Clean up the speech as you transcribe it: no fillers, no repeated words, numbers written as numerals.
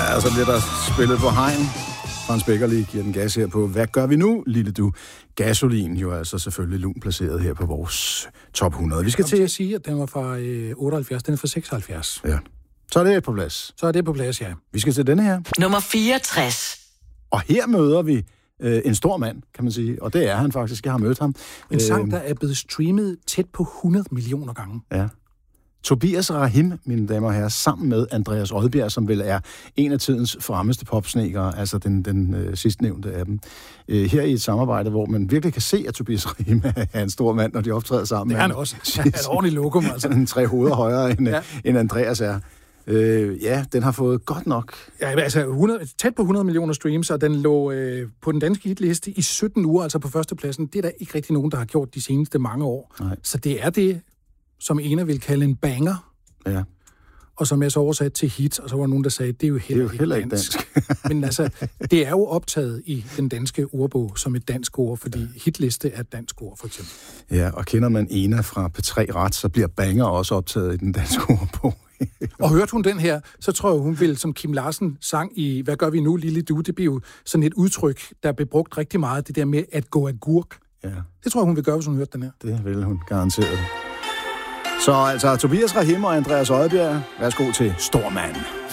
Ja, så bliver der spillet på hegn. Frans Beckerli giver den gas her på Hvad gør vi nu, lille du? Gasolin jo altså selvfølgelig lunt placeret her på vores top 100. Vi skal til at sige, at den var fra 78, den er fra 76. Ja. Så er det på plads. Så er det på plads, ja. Vi skal til denne her. Nummer 64. Og her møder vi en stor mand, kan man sige. Og det er han faktisk. Jeg har mødt ham. En sang, der er blevet streamet tæt på 100 millioner gange. Ja. Tobias Rahim, mine damer og herrer, sammen med Andreas Odbjerg, som vel er en af tidens fremmeste popsnekere, altså den sidstnævnte af dem. Her i et samarbejde, hvor man virkelig kan se, at Tobias Rahim er en stor mand, når de optræder sammen. Det er han også. Han er et ordentligt lokum, altså. Han er 3 hoveder højere, end Andreas er. Ja, den har fået godt nok. Ja, altså tæt på 100 millioner streams, og den lå på den danske hitliste i 17 uger, altså på førstepladsen. Det er der ikke rigtig nogen, der har gjort de seneste mange år. Nej. Så det er det, som Ena vil kalde en banger. Ja. Og som jeg så oversat til hit, og så var der nogen, der sagde, det er jo heller ikke dansk. Men altså, det er jo optaget i den danske ordbog som et dansk ord, fordi hitliste er et dansk ord, for eksempel. Ja, og kender man Ena fra P3 ret, så bliver banger også optaget i den danske ordbog. Og hørte hun den her, så tror jeg, hun vil, som Kim Larsen sang i Hvad gør vi nu, lille du? Det bliver jo sådan et udtryk, der blev brugt rigtig meget, det der med at gå agurk. Ja. Det tror jeg, hun vil gøre, hvis hun hørte den her. Det vil hun garanteret. Så altså Tobias Rahim og Andreas Odbjerg, værsgo til Stormand.